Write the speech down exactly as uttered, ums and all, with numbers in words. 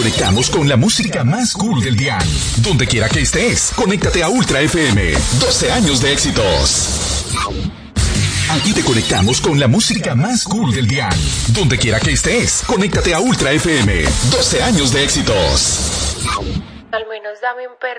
conectamos con la música más cool del día. Donde quiera que estés, conéctate a Ultra F M. doce años de éxitos. Aquí te conectamos con la música más cool del día. Donde quiera que estés, conéctate a Ultra F M. doce años de éxitos. Al menos dame un perro.